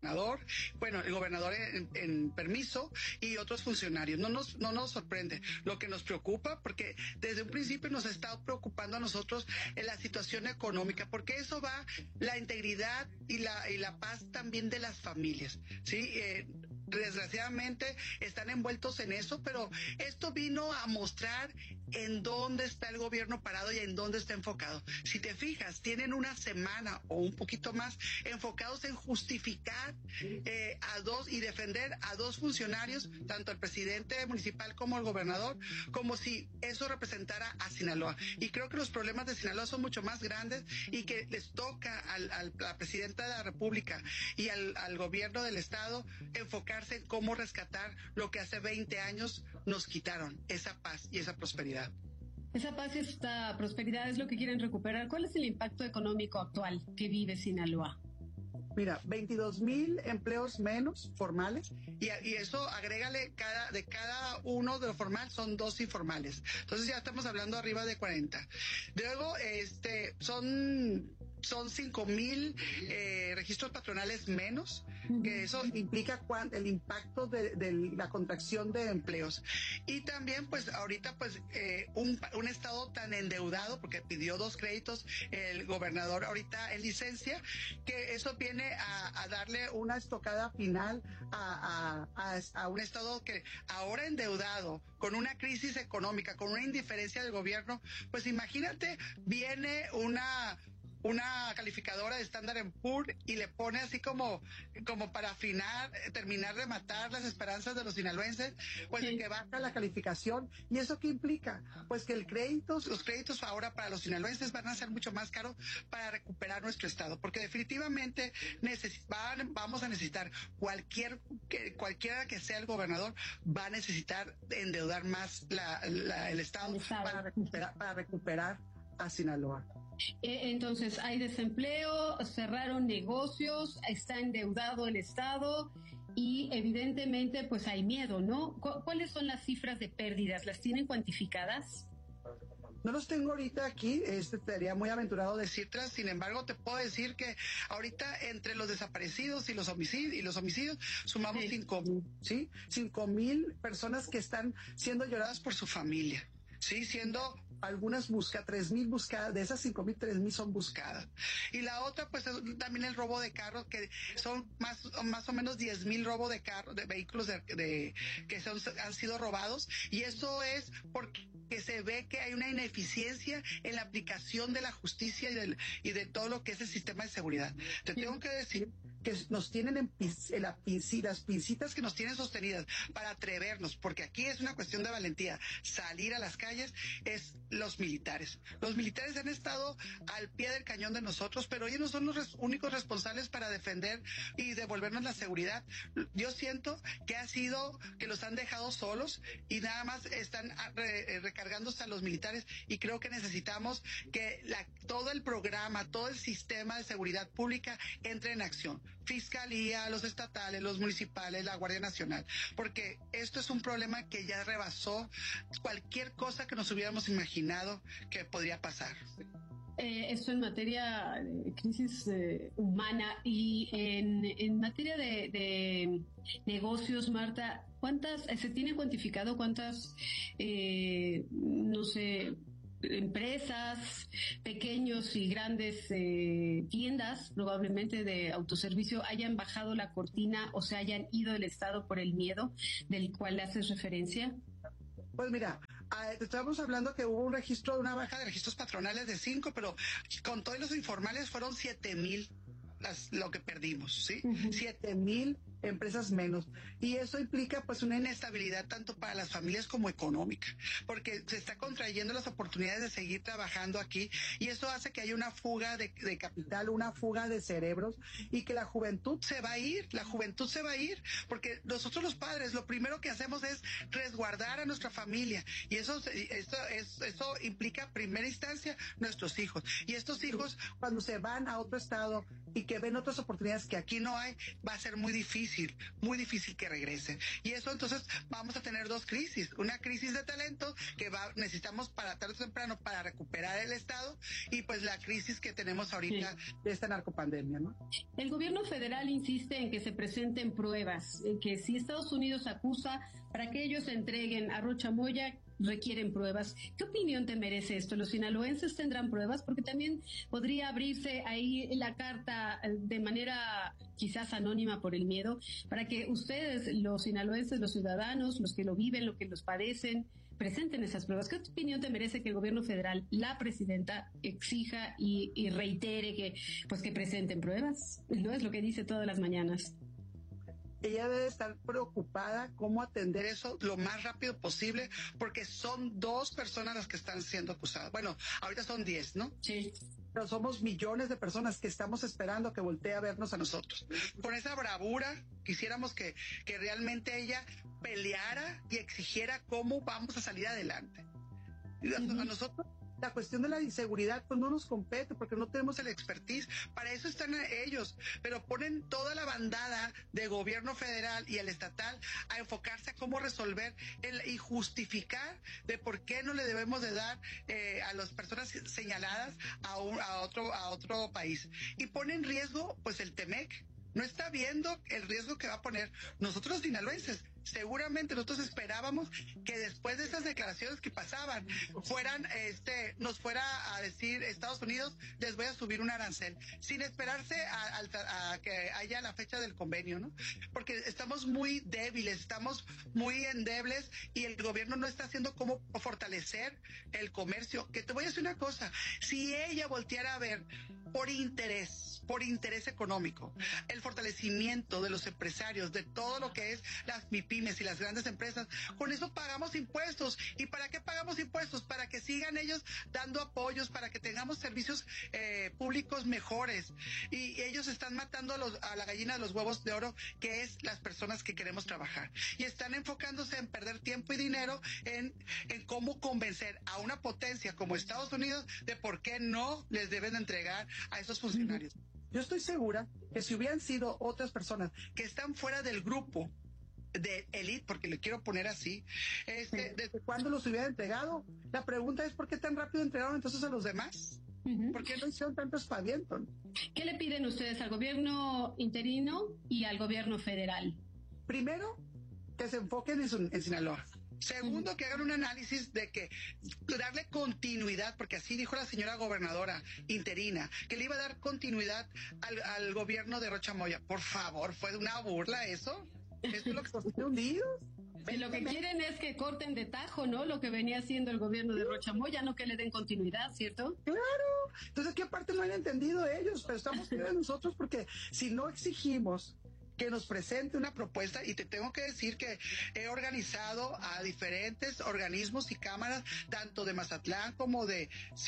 bueno, el gobernador en permiso y otros funcionarios. No nos sorprende. Lo que nos preocupa, porque desde un principio nos ha estado preocupando a nosotros en la situación económica, porque eso va la integridad y la paz también de las familias, ¿sí? Desgraciadamente están envueltos en eso, pero esto vino a mostrar en dónde está el gobierno parado y en dónde está enfocado. Si te fijas, tienen una semana o un poquito más enfocados en justificar a dos y defender a dos funcionarios, tanto el presidente municipal como el gobernador, como si eso representara a Sinaloa. Y creo que los problemas de Sinaloa son mucho más grandes y que les toca a la presidenta de la República y al gobierno del estado enfocarse en cómo rescatar lo que hace 20 años nos quitaron, esa paz y esa prosperidad. Esa paz y esta prosperidad es lo que quieren recuperar. ¿Cuál es el impacto económico actual que vive Sinaloa? Mira, 22,000 empleos menos formales y eso agrégale de cada uno de los formales son 2 informales. Entonces ya estamos hablando arriba de 40. Luego, son 5,000 registros patronales menos, que eso implica el impacto de la contracción de empleos. Y también, pues, ahorita, pues, un estado tan endeudado, porque pidió 2 créditos el gobernador ahorita en licencia, que eso viene a darle una estocada final a un estado que ahora endeudado, con una crisis económica, con una indiferencia del gobierno, pues imagínate, viene una calificadora de Standard & Poor's y le pone así como para terminar de matar las esperanzas de los sinaloenses, pues de que baja la calificación. ¿Y eso qué implica? Pues que los créditos ahora para los sinaloenses van a ser mucho más caros para recuperar nuestro estado, porque definitivamente vamos a necesitar cualquiera que sea el gobernador, va a necesitar endeudar más el estado para recuperar a Sinaloa. Entonces, hay desempleo, cerraron negocios, está endeudado el Estado y evidentemente pues hay miedo, ¿no? ¿Cuáles son las cifras de pérdidas? ¿Las tienen cuantificadas? No los tengo ahorita aquí, sería muy aventurado decirlas, sin embargo te puedo decir que ahorita entre los desaparecidos y los homicidios sumamos 5,000, ¿sí? 5,000 personas que están siendo lloradas por su familia. Sí, siendo algunas 3,000 buscadas, de esas 5,000, 3,000 son buscadas. Y la otra, pues, también el robo de carros, que son más o menos 10,000 robos de carros, de vehículos que han sido robados. Y eso es porque se ve que hay una ineficiencia en la aplicación de la justicia y de todo lo que es el sistema de seguridad. Te tengo que decir que nos tienen las pincitas que nos tienen sostenidas para atrevernos, porque aquí es una cuestión de valentía, salir a las calles, es los militares. Los militares han estado al pie del cañón de nosotros, pero ellos no son los únicos responsables para defender y devolvernos la seguridad. Yo siento que los han dejado solos y nada más están recargándose a los militares, y creo que necesitamos que todo el programa, todo el sistema de seguridad pública entre en acción. Fiscalía, los estatales, los municipales, la Guardia Nacional, porque esto es un problema que ya rebasó cualquier cosa que nos hubiéramos imaginado que podría pasar. Esto en materia de crisis humana y en materia de negocios, Marta, ¿se tiene cuantificado cuántas, no sé, empresas, pequeños y grandes tiendas, probablemente de autoservicio, hayan bajado la cortina o se hayan ido del Estado por el miedo del cual haces referencia? Pues mira, estamos hablando que hubo una baja de registros patronales de 5, pero con todos los informales fueron 7,000 lo que perdimos, ¿sí? 7,000 empresas menos. Y eso implica pues una inestabilidad tanto para las familias como económica, porque se está contrayendo las oportunidades de seguir trabajando aquí, y eso hace que haya una fuga de capital, una fuga de cerebros, y que la juventud se va a ir, porque nosotros los padres lo primero que hacemos es resguardar a nuestra familia, y eso implica en primera instancia nuestros hijos, y estos hijos cuando se van a otro estado y que ven otras oportunidades que aquí no hay, va a ser muy difícil que regresen. Y eso entonces vamos a tener dos crisis, una crisis de talento que necesitamos para tarde o temprano para recuperar el Estado y pues la crisis que tenemos ahorita de esta narcopandemia, ¿no? El gobierno federal insiste en que se presenten pruebas, en que si Estados Unidos acusa, para que ellos entreguen a Rocha Moya requieren pruebas. ¿Qué opinión te merece esto? ¿Los sinaloenses tendrán pruebas? Porque también podría abrirse ahí la carta de manera quizás anónima por el miedo, para que ustedes, los sinaloenses, los ciudadanos, los que lo viven, los que los padecen, presenten esas pruebas. ¿Qué opinión te merece que el gobierno federal, la presidenta, exija y reitere que presenten pruebas? ¿No es lo que dice todas las mañanas? Ella debe estar preocupada cómo atender eso lo más rápido posible, porque son 2 personas las que están siendo acusadas. Bueno, ahorita son 10, ¿no? Sí. Pero somos millones de personas que estamos esperando que voltee a vernos a nosotros. Con esa bravura, quisiéramos que realmente ella peleara y exigiera cómo vamos a salir adelante. A nosotros la cuestión de la inseguridad pues no nos compete porque no tenemos el expertise, para eso están ellos, pero ponen toda la bandada de gobierno federal y el estatal a enfocarse a cómo resolver y justificar de por qué no le debemos de dar a las personas señaladas a otro país, y pone en riesgo pues el TEMEC. No está viendo el riesgo que va a poner. Nosotros los sinaloenses, seguramente nosotros esperábamos que después de esas declaraciones que pasaban, nos fuera a decir Estados Unidos, les voy a subir un arancel, sin esperarse a que haya la fecha del convenio, ¿no? Porque estamos muy débiles, estamos muy endebles y el gobierno no está haciendo cómo fortalecer el comercio. Que te voy a decir una cosa, si ella volteara a ver por interés económico, el fortalecimiento de los empresarios, de todo lo que es las MIPYMES y las grandes empresas, con eso pagamos impuestos. ¿Y para qué pagamos impuestos? Para que sigan ellos dando apoyos, para que tengamos servicios públicos mejores. Y ellos están matando a la gallina de los huevos de oro, que es las personas que queremos trabajar. Y están enfocándose en perder tiempo y dinero en cómo convencer a una potencia como Estados Unidos de por qué no les deben entregar a esos funcionarios. Yo estoy segura que si hubieran sido otras personas que están fuera del grupo de élite, porque le quiero poner así, ¿desde cuándo los hubieran entregado? La pregunta es ¿por qué tan rápido entregaron entonces a los demás? ¿Por qué no hicieron tanto espaviento? ¿Qué le piden ustedes al gobierno interino y al gobierno federal? Primero, que se enfoquen en Sinaloa. Segundo, que hagan un análisis de que darle continuidad, porque así dijo la señora gobernadora interina, que le iba a dar continuidad al gobierno de Rocha Moya. Por favor, ¿fue una burla eso? ¿Esto es lo que se hundidos? Y lo que quieren es que corten de tajo, ¿no? Lo que venía haciendo el gobierno de Rocha Moya, no que le den continuidad, ¿cierto? Claro. Entonces, ¿qué parte no han entendido ellos? Pero estamos pidiendo nosotros, porque si no exigimos que nos presente una propuesta, y te tengo que decir que he organizado a diferentes organismos y cámaras, tanto de Mazatlán como de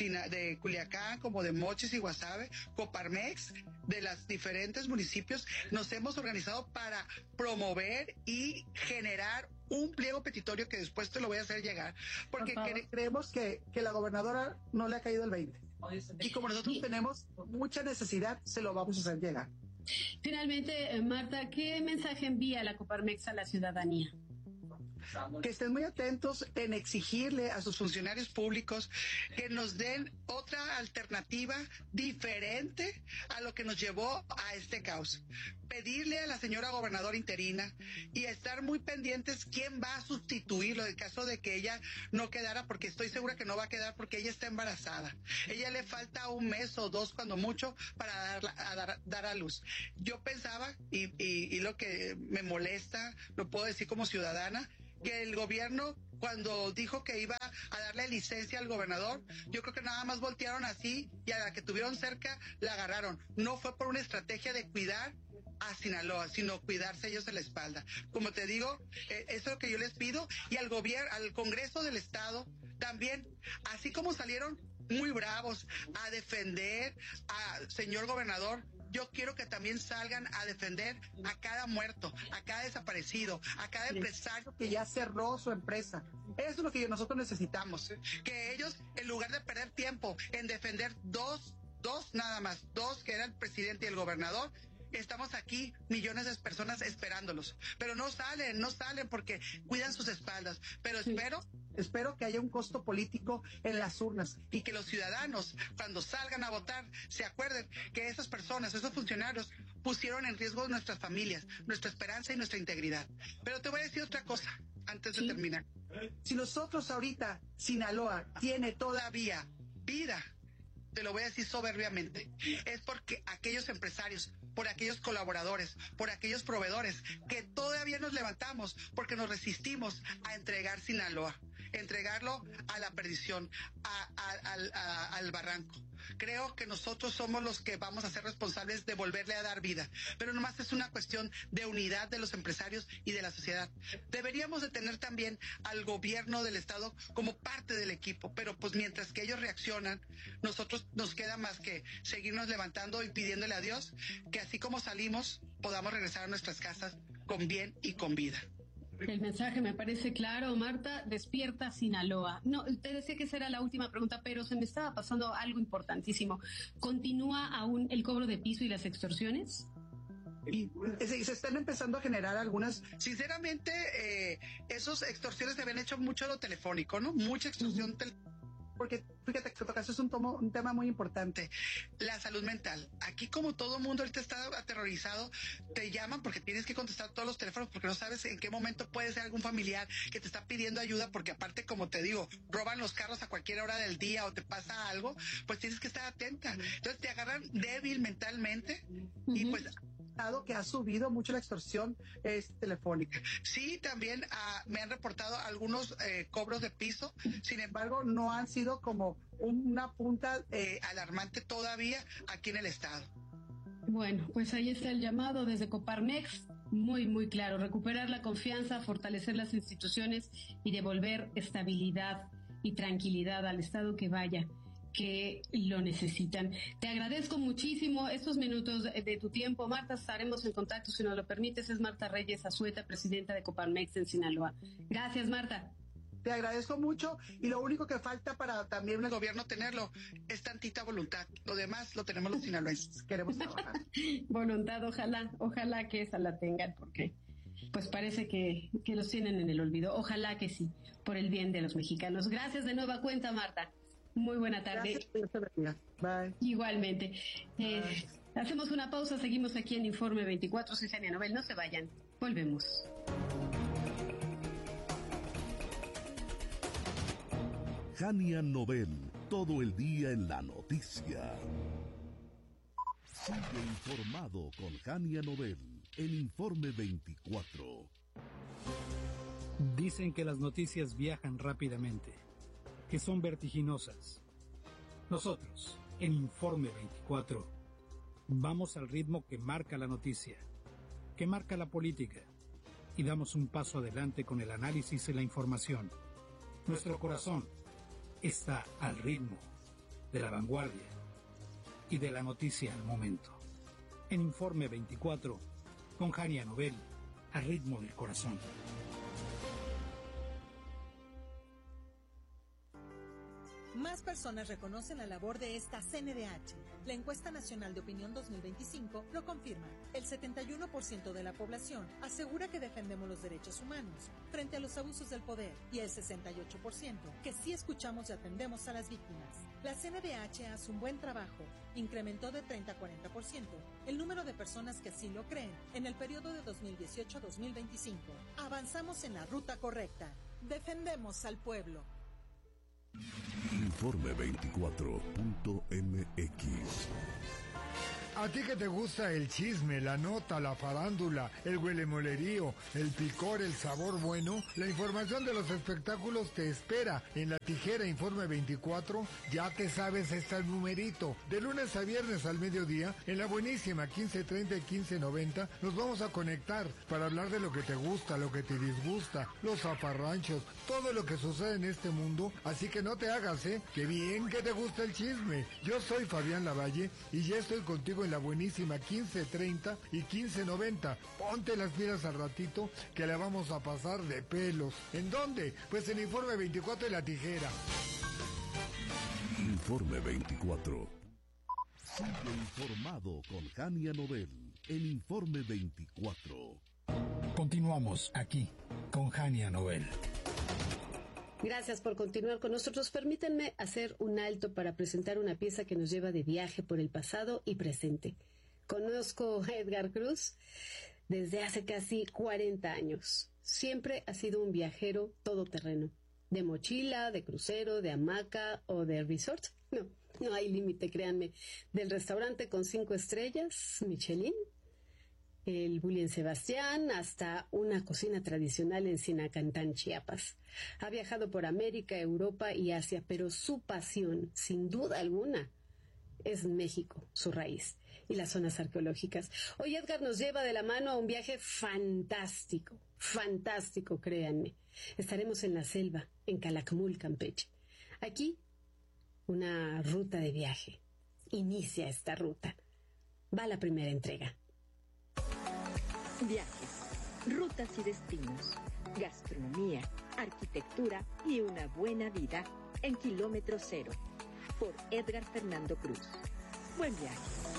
Culiacán, como de Mochis y Guasave, Coparmex, de los diferentes municipios, nos hemos organizado para promover y generar un pliego petitorio que después te lo voy a hacer llegar, porque creemos que la gobernadora no le ha caído el 20. Y como nosotros tenemos mucha necesidad, se lo vamos a hacer llegar. Finalmente, Marta, ¿qué mensaje envía la Coparmex a la ciudadanía? Que estén muy atentos en exigirle a sus funcionarios públicos que nos den otra alternativa diferente a lo que nos llevó a este caos. Pedirle a la señora gobernadora interina y estar muy pendientes quién va a sustituirlo en caso de que ella no quedara, porque estoy segura que no va a quedar porque ella está embarazada. Ella le falta 1 mes o 2 cuando mucho para dar a luz. Yo pensaba, y lo que me molesta, lo puedo decir como ciudadana, que el gobierno, cuando dijo que iba a darle licencia al gobernador, yo creo que nada más voltearon así y a la que tuvieron cerca la agarraron. No fue por una estrategia de cuidar a Sinaloa, sino cuidarse ellos de la espalda. Como te digo, eso es lo que yo les pido, y al gobierno, al Congreso del Estado también, así como salieron muy bravos a defender al señor gobernador, yo quiero que también salgan a defender a cada muerto, a cada desaparecido, a cada empresario que ya cerró su empresa. Eso es lo que nosotros necesitamos, que ellos, en lugar de perder tiempo en defender 2 dos nada más, dos, que era el presidente y el gobernador. Estamos aquí, millones de personas esperándolos, pero no salen porque cuidan sus espaldas. Pero espero que haya un costo político en las urnas y que los ciudadanos, cuando salgan a votar, se acuerden que esas personas, esos funcionarios, pusieron en riesgo nuestras familias, nuestra esperanza y nuestra integridad. Pero te voy a decir otra cosa antes de terminar. Si nosotros ahorita, Sinaloa, tiene todavía vida, te lo voy a decir soberbiamente, es porque aquellos empresarios, por aquellos colaboradores, por aquellos proveedores que todavía nos levantamos porque nos resistimos a entregar Sinaloa, entregarlo a la perdición, al barranco. Creo que nosotros somos los que vamos a ser responsables de volverle a dar vida, pero nomás es una cuestión de unidad de los empresarios y de la sociedad. Deberíamos de tener también al gobierno del estado como parte del equipo, pero pues mientras que ellos reaccionan, nosotros nos queda más que seguirnos levantando y pidiéndole a Dios que así como salimos, podamos regresar a nuestras casas con bien y con vida. El mensaje me parece claro, Marta. Despierta Sinaloa. No, te decía que esa era la última pregunta, pero se me estaba pasando algo importantísimo. ¿Continúa aún el cobro de piso y las extorsiones? Y se están empezando a generar algunas, sinceramente, esos extorsiones se habían hecho mucho a lo telefónico, ¿no? Mucha extorsión telefónica. Porque fíjate que tocaste un tema muy importante, la salud mental. Aquí como todo mundo ahorita está aterrorizado, te llaman porque tienes que contestar todos los teléfonos porque no sabes en qué momento puede ser algún familiar que te está pidiendo ayuda, porque aparte, como te digo, roban los carros a cualquier hora del día o te pasa algo, pues tienes que estar atenta. Entonces te agarran débil mentalmente y pues dado que ha subido mucho la extorsión telefónica. Sí, también me han reportado algunos cobros de piso, sin embargo, no han sido como una punta alarmante todavía aquí en el estado. Bueno, pues ahí está el llamado desde Coparmex, muy, muy claro, recuperar la confianza, fortalecer las instituciones y devolver estabilidad y tranquilidad al estado que lo necesitan. Te agradezco muchísimo estos minutos de tu tiempo, Marta. Estaremos en contacto si nos lo permites. Es Marta Reyes Azueta, presidenta de Coparmex en Sinaloa. Gracias, Marta. Te agradezco mucho y lo único que falta para también el gobierno tenerlo es tantita voluntad. Lo demás lo tenemos los sinaloenses. Queremos trabajar. Voluntad, ojalá que esa la tengan, porque pues parece que los tienen en el olvido. Ojalá que sí, por el bien de los mexicanos. Gracias de nueva cuenta, Marta. Muy buena tarde. Gracias. Bye. Igualmente. Hacemos una pausa, seguimos aquí en Informe 24, soy Jania Nobel, no se vayan, volvemos. Jania Nobel, todo el día en la noticia. Sigue informado con Jania Nobel, en Informe 24. Dicen que las noticias viajan rápidamente, que son vertiginosas. Nosotros, en Informe 24, vamos al ritmo que marca la noticia, que marca la política, y damos un paso adelante con el análisis y la información. Nuestro corazón está al ritmo de la vanguardia y de la noticia al momento. En Informe 24, con Jania Nobel, al ritmo del corazón. Más personas reconocen la labor de esta CNDH. La encuesta nacional de opinión 2025 lo confirma. El 71% de la población asegura que defendemos los derechos humanos frente a los abusos del poder y el 68% que sí escuchamos y atendemos a las víctimas. La CNDH hace un buen trabajo. Incrementó de 30 a 40% el número de personas que así lo creen en el periodo de 2018 a 2025. Avanzamos en la ruta correcta. Defendemos al pueblo. Informe 24.mx. A ti que te gusta el chisme, la nota, la farándula, el huelemolerío, el picor, el sabor bueno, la información de los espectáculos te espera en La Tijera Informe 24. Ya te sabes, está el numerito. De lunes a viernes al mediodía, en la buenísima 1530 y 1590, nos vamos a conectar para hablar de lo que te gusta, lo que te disgusta, los zafarranchos, todo lo que sucede en este mundo. Así que no te hagas, que bien que te gusta el chisme. Yo soy Fabián Lavalle y ya estoy contigo en la buenísima 1530 y 1590. Ponte las pilas al ratito que la vamos a pasar de pelos. ¿En dónde? Pues en Informe 24 de La Tijera. Informe 24. Sigue informado con Jania Nobel en Informe 24. Continuamos aquí con Jania Nobel. Gracias por continuar con nosotros. Permítanme hacer un alto para presentar una pieza que nos lleva de viaje por el pasado y presente. Conozco a Edgar Cruz desde hace casi 40 años. Siempre ha sido un viajero todoterreno. De mochila, de crucero, de hamaca o de resort. No hay límite, créanme. Del restaurante con 5 estrellas, Michelin, el Bulli en Sebastián, hasta una cocina tradicional en Sinacantán, Chiapas. Ha viajado por América, Europa y Asia, pero su pasión, sin duda alguna, es México, su raíz, y las zonas arqueológicas. Hoy Edgar nos lleva de la mano a un viaje fantástico, créanme. Estaremos en la selva, en Calakmul, Campeche. Aquí, una ruta de viaje. Inicia esta ruta. Va la primera entrega. Viajes, rutas y destinos, gastronomía, arquitectura y una buena vida en Kilómetro Cero, por Edgar Fernando Cruz. Buen viaje.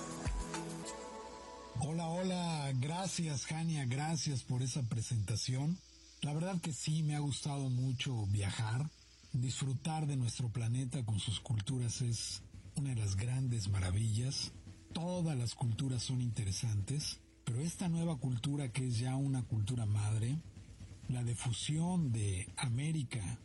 Hola, gracias Jania, gracias por esa presentación. La verdad que sí, me ha gustado mucho viajar. Disfrutar de nuestro planeta con sus culturas es una de las grandes maravillas. Todas las culturas son interesantes. Pero esta nueva cultura, que es ya una cultura madre, la difusión de América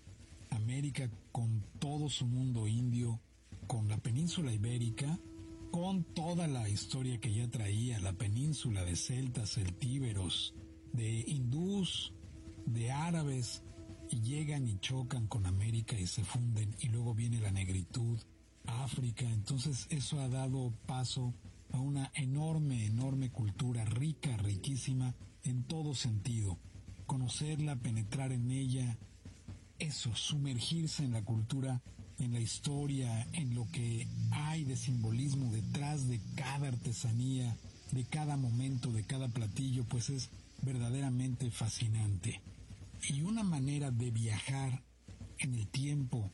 con todo su mundo indio, con la península ibérica, con toda la historia que ya traía la península de celtas, celtíberos, de hindús, de árabes, y llegan y chocan con América y se funden, y luego viene la negritud, África. Entonces eso ha dado paso a una enorme cultura, riquísima en todo sentido. Conocerla, penetrar en ella, eso, sumergirse en la cultura, en la historia, en lo que hay de simbolismo detrás de cada artesanía, de cada momento, de cada platillo, pues es verdaderamente fascinante. Y una manera de viajar en el tiempo,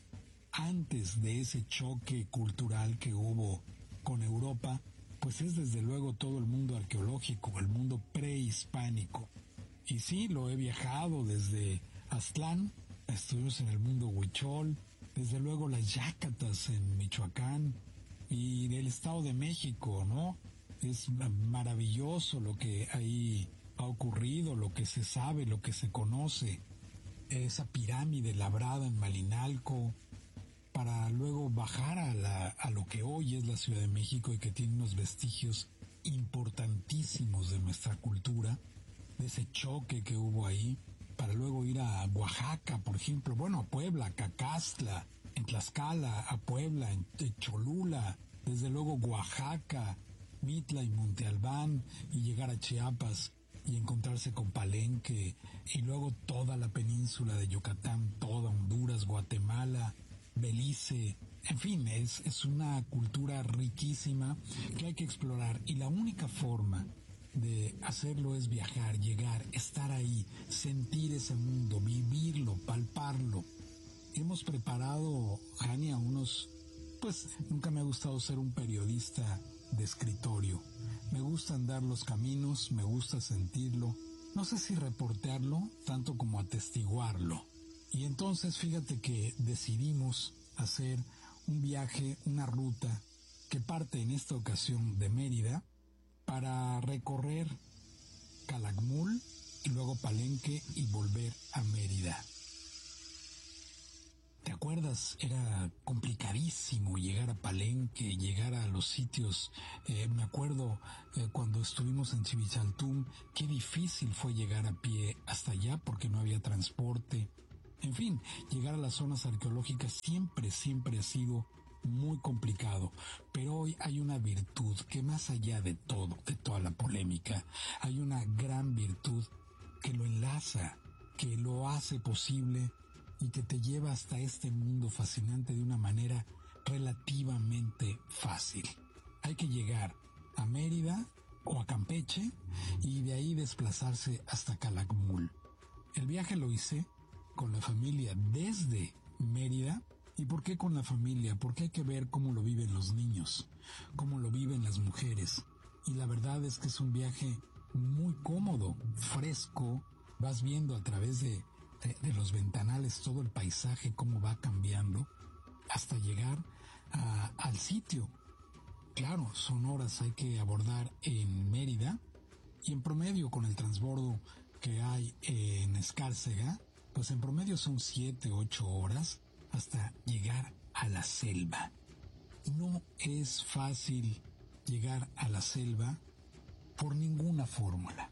antes de ese choque cultural que hubo con Europa, pues es desde luego todo el mundo arqueológico, el mundo prehispánico. Y sí, lo he viajado desde Aztlán, estuvimos en el mundo huichol, desde luego las Yácatas en Michoacán y del Estado de México, ¿no? Es maravilloso lo que ahí ha ocurrido, lo que se sabe, lo que se conoce. Esa pirámide labrada en Malinalco, para luego bajar a lo que hoy es la Ciudad de México y que tiene unos vestigios importantísimos de nuestra cultura, de ese choque que hubo ahí, para luego ir a Oaxaca, por ejemplo, bueno, a Puebla, Cacastla, en Tlaxcala, a Puebla, en Cholula, desde luego Oaxaca, Mitla y Monte Albán, y llegar a Chiapas y encontrarse con Palenque, y luego toda la península de Yucatán, toda Honduras, Guatemala, Belice, en fin, es una cultura riquísima que hay que explorar, y la única forma de hacerlo es viajar, llegar, estar ahí, sentir ese mundo, vivirlo, palparlo. Hemos preparado, Jania, pues nunca me ha gustado ser un periodista de escritorio. Me gusta andar los caminos, me gusta sentirlo, no sé si reportearlo tanto como atestiguarlo. Y entonces fíjate que decidimos hacer un viaje, una ruta que parte en esta ocasión de Mérida para recorrer Calakmul y luego Palenque y volver a Mérida. ¿Te acuerdas? Era complicadísimo llegar a Palenque, llegar a los sitios. Me acuerdo cuando estuvimos en Chivichaltún, qué difícil fue llegar a pie hasta allá porque no había transporte. En fin, llegar a las zonas arqueológicas siempre ha sido muy complicado, pero hoy hay una virtud que más allá de todo, de toda la polémica, hay una gran virtud que lo enlaza, que lo hace posible y que te lleva hasta este mundo fascinante de una manera relativamente fácil. Hay que llegar a Mérida o a Campeche y de ahí desplazarse hasta Calakmul. El viaje lo hice con la familia desde Mérida ¿Y por qué con la familia? Porque hay que ver cómo lo viven los niños, cómo lo viven las mujeres. Y la verdad es que es un viaje muy cómodo, fresco. Vas viendo a través de los ventanales todo el paisaje, cómo va cambiando, hasta llegar al sitio. Claro, son horas hay que abordar en Mérida, y en promedio con el transbordo que hay en Escárcega, pues en promedio son 7, 8 horas hasta llegar a la selva. No es fácil llegar a la selva por ninguna fórmula,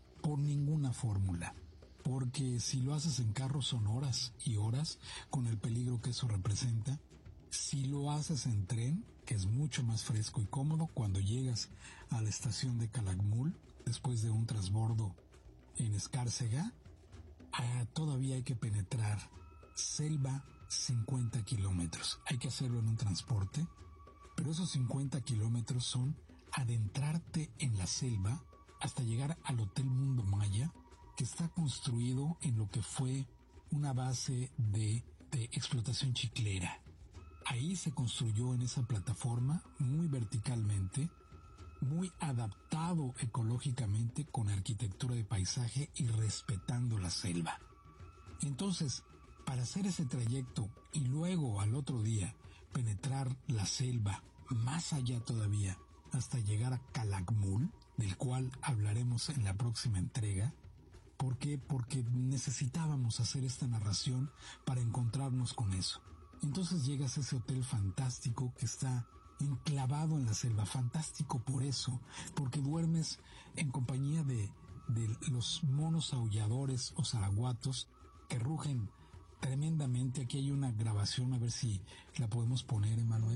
porque si lo haces en carro son horas y horas con el peligro que eso representa. Si lo haces en tren, que es mucho más fresco y cómodo, cuando llegas a la estación de Calakmul, después de un transbordo en Escárcega, todavía hay que penetrar selva 50 kilómetros. Hay que hacerlo en un transporte, pero esos 50 kilómetros son adentrarte en la selva hasta llegar al Hotel Mundo Maya, que está construido en lo que fue una base de explotación chiclera. Ahí se construyó en esa plataforma muy verticalmente, muy adaptado ecológicamente con arquitectura de paisaje y respetando la selva. Entonces, para hacer ese trayecto y luego al otro día penetrar la selva más allá todavía hasta llegar a Calakmul, del cual hablaremos en la próxima entrega. ¿Por qué? Porque necesitábamos hacer esta narración para encontrarnos con eso. Entonces llegas a ese hotel fantástico que está enclavado en la selva, fantástico por eso, porque duermes en compañía de los monos aulladores o zaraguatos que rugen tremendamente. Aquí hay una grabación, a ver si la podemos poner, Emanuel.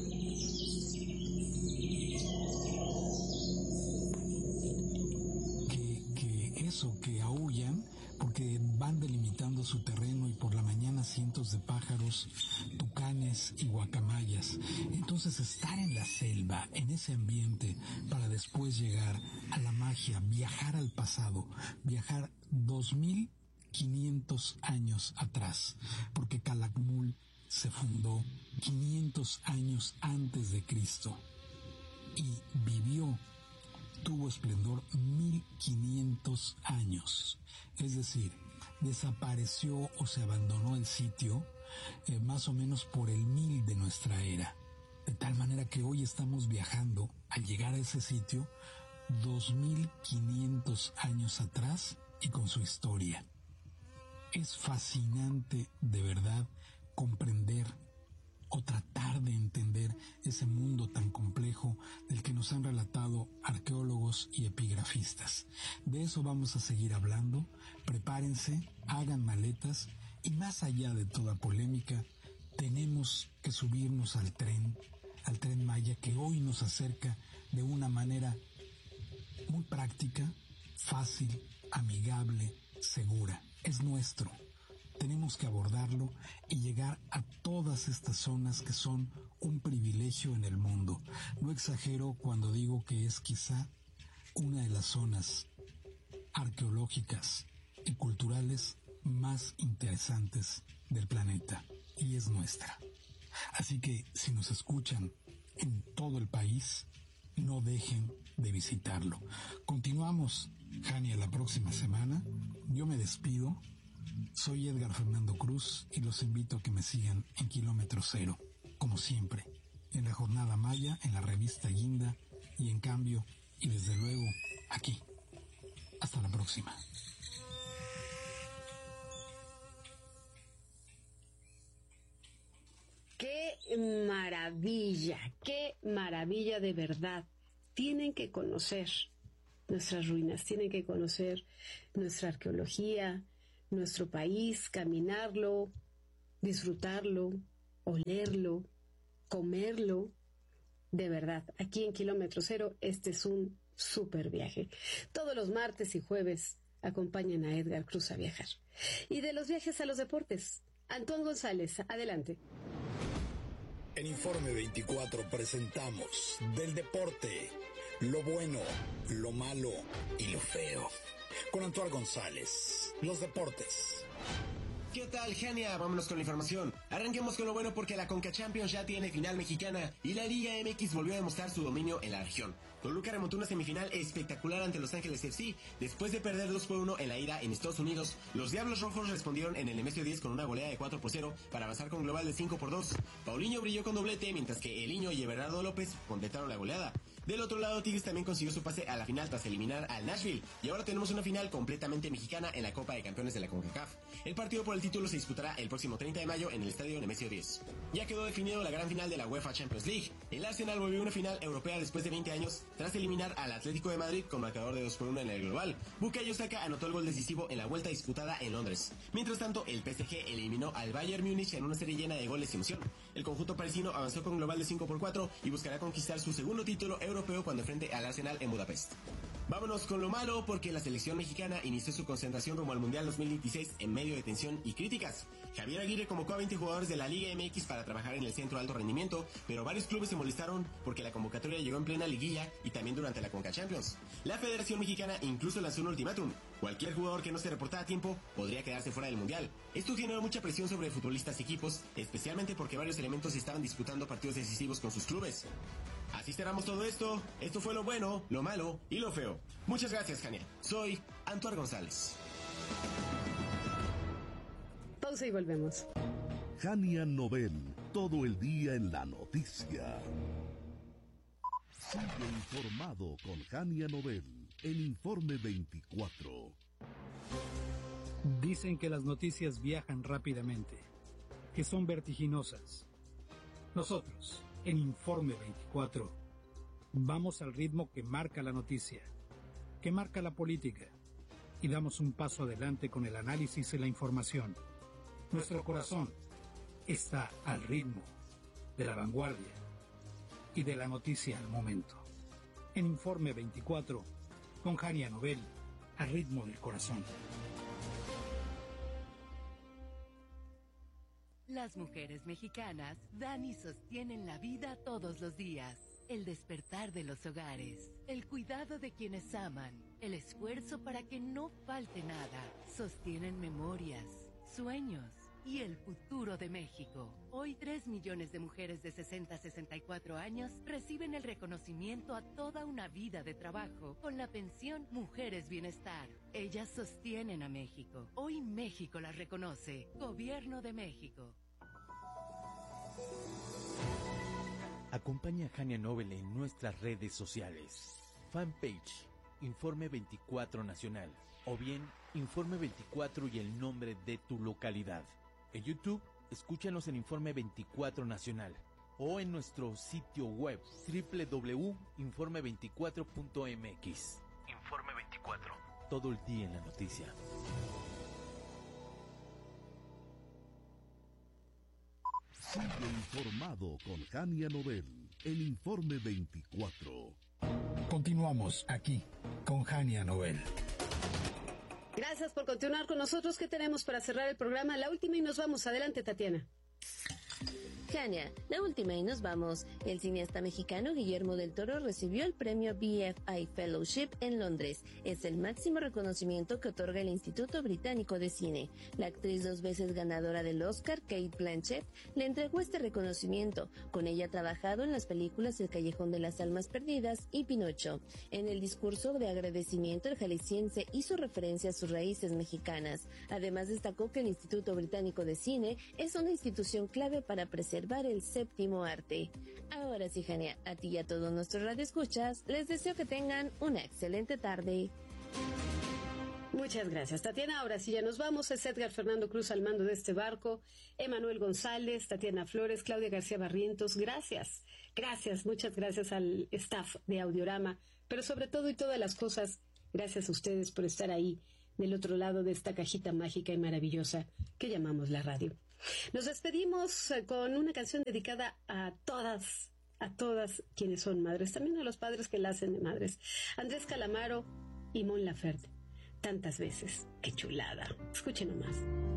Que aúllan porque van delimitando su terreno, y por la mañana cientos de pájaros, tucanes y guacamayas. Entonces estar en la selva, en ese ambiente, para después llegar a la magia, viajar al pasado, viajar 2500 años atrás, porque Calakmul se fundó 500 años antes de Cristo y tuvo esplendor 1500 años, es decir, desapareció o se abandonó el sitio más o menos por el 1000 de nuestra era, de tal manera que hoy estamos viajando al llegar a ese sitio 2500 años atrás y con su historia. Es fascinante de verdad comprender o tratar de entender ese mundo tan complejo del que nos han relatado arqueólogos y epigrafistas. De eso vamos a seguir hablando. Prepárense, hagan maletas, y más allá de toda polémica, tenemos que subirnos al tren Maya, que hoy nos acerca de una manera muy práctica, fácil, amigable, segura. Es nuestro. Tenemos que abordarlo y llegar a todas estas zonas que son un privilegio en el mundo. No exagero cuando digo que es quizá una de las zonas arqueológicas y culturales más interesantes del planeta, y es nuestra. Así que si nos escuchan en todo el país, no dejen de visitarlo. Continuamos, Jania, la próxima semana. Yo me despido. Soy Edgar Fernando Cruz y los invito a que me sigan en Kilómetro Cero, como siempre, en la Jornada Maya, en la revista Guinda y en Cambio, y desde luego aquí. Hasta la próxima. ¡Qué maravilla de verdad! Tienen que conocer nuestras ruinas, tienen que conocer nuestra arqueología, nuestro país, caminarlo, disfrutarlo, olerlo, comerlo. De verdad, aquí en Kilómetro Cero, este es un súper viaje. Todos los martes y jueves acompañan a Edgar Cruz a viajar. Y de los viajes a los deportes, Antón González, adelante. En Informe 24 presentamos del deporte, lo bueno, lo malo y lo feo. Con Antoine González, los deportes. ¿Qué tal, Jania? Vámonos con la información. Arranquemos con lo bueno porque la Conca Champions ya tiene final mexicana y la Liga MX volvió a demostrar su dominio en la región. Toluca remontó una semifinal espectacular ante Los Ángeles FC después de perder 2-1 en la ida en Estados Unidos. Los Diablos Rojos respondieron en el Nemesio 10 con una goleada de 4-0 para avanzar con global de 5-2. Paulinho brilló con doblete, mientras que Eliño y Everardo López completaron la goleada. Del otro lado, Tigres también consiguió su pase a la final tras eliminar al Nashville. Y ahora tenemos una final completamente mexicana en la Copa de Campeones de la CONCACAF. El partido por el título se disputará el próximo 30 de mayo en el Estadio Nemesio 10. Ya quedó definido la gran final de la UEFA Champions League. El Arsenal volvió a una final europea después de 20 años, tras eliminar al Atlético de Madrid con marcador de 2-1 en el global. Bukayo Saka anotó el gol decisivo en la vuelta disputada en Londres. Mientras tanto, el PSG eliminó al Bayern Múnich en una serie llena de goles y emoción. El conjunto parisino avanzó con global de 5-4 y buscará conquistar su segundo título europeo cuando enfrente al Arsenal en Budapest. Vámonos con lo malo porque la selección mexicana inició su concentración rumbo al Mundial 2026 en medio de tensión y críticas. Javier Aguirre convocó a 20 jugadores de la Liga MX para trabajar en el centro de alto rendimiento, pero varios clubes se molestaron porque la convocatoria llegó en plena liguilla y también durante la Conca Champions. La Federación Mexicana incluso lanzó un ultimátum. Cualquier jugador que no se reportara a tiempo podría quedarse fuera del Mundial. Esto generó mucha presión sobre futbolistas y equipos, especialmente porque varios elementos estaban disputando partidos decisivos con sus clubes. Así cerramos todo esto. Esto fue lo bueno, lo malo y lo feo. Muchas gracias, Jania. Soy Antoine González. Pausa y volvemos. Jania Nobel, todo el día en la noticia. Sigue informado con Jania Nobel en Informe 24. Dicen que las noticias viajan rápidamente, que son vertiginosas. Nosotros, en Informe 24, vamos al ritmo que marca la noticia, que marca la política, y damos un paso adelante con el análisis y la información. Nuestro corazón está al ritmo de la vanguardia y de la noticia al momento. En Informe 24, con Jania Nobel, al ritmo del corazón. Las mujeres mexicanas dan y sostienen la vida todos los días. El despertar de los hogares, el cuidado de quienes aman, el esfuerzo para que no falte nada. Sostienen memorias, sueños y el futuro de México. Hoy 3 millones de mujeres de 60 a 64 años reciben el reconocimiento a toda una vida de trabajo con la pensión Mujeres Bienestar. Ellas sostienen a México. Hoy México las reconoce. Gobierno de México. Acompaña a Jania Nobel en nuestras redes sociales. Fanpage, Informe 24 Nacional. O bien, Informe 24 y el nombre de tu localidad. En YouTube, escúchanos en Informe 24 Nacional. O en nuestro sitio web, www.informe24.mx. Informe 24. Todo el día en la noticia. Sigue informado con Jania Nobel en Informe 24. Continuamos aquí con Jania Nobel. Gracias por continuar con nosotros. ¿Qué tenemos para cerrar el programa? La última y nos vamos. Adelante, Tatiana. Jania, la última y nos vamos. El cineasta mexicano Guillermo del Toro recibió el premio BFI Fellowship en Londres. Es el máximo reconocimiento que otorga el Instituto Británico de Cine. La actriz 2 veces ganadora del Oscar, Cate Blanchett, le entregó este reconocimiento. Con ella ha trabajado en las películas El Callejón de las Almas Perdidas y Pinocho. En el discurso de agradecimiento, el jalisciense hizo referencia a sus raíces mexicanas. Además, destacó que el Instituto Británico de Cine es una institución clave para preservar el séptimo arte. Ahora sí, Jania, a ti y a todos nuestros radioescuchas, les deseo que tengan una excelente tarde. Muchas gracias, Tatiana. Ahora sí ya nos vamos. Es Edgar Fernando Cruz al mando de este barco, Emanuel González, Tatiana Flores, Claudia García Barrientos. Gracias, muchas gracias al staff de Audiorama, pero sobre todo y todas las cosas, gracias a ustedes por estar ahí, del otro lado de esta cajita mágica y maravillosa que llamamos la radio. Nos despedimos con una canción dedicada a todas quienes son madres, también a los padres que la hacen de madres. Andrés Calamaro y Mon Laferte. Tantas veces, qué chulada. Escuchen nomás.